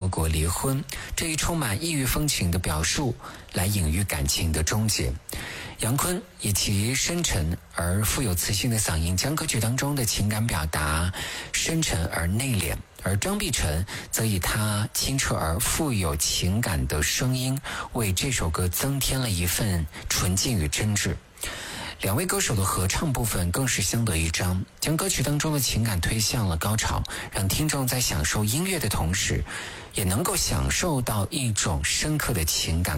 国离婚，这一充满异域风情的表述来隐喻感情的终结。杨坤以其深沉而富有磁性的嗓音，将歌曲当中的情感表达深沉而内敛，而张碧晨则以他清澈而富有情感的声音，为这首歌增添了一份纯净与真挚。两位歌手的合唱部分更是相得益彰，将歌曲当中的情感推向了高潮，让听众在享受音乐的同时，也能够享受到一种深刻的情感